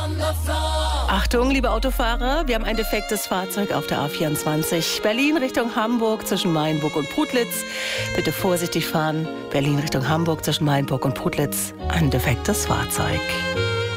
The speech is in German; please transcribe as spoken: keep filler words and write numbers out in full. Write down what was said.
Achtung, liebe Autofahrer, wir haben ein defektes Fahrzeug auf der A vierundzwanzig. Berlin Richtung Hamburg zwischen Mainburg und Putlitz. Bitte vorsichtig fahren. Berlin Richtung Hamburg zwischen Mainburg und Putlitz. Ein defektes Fahrzeug.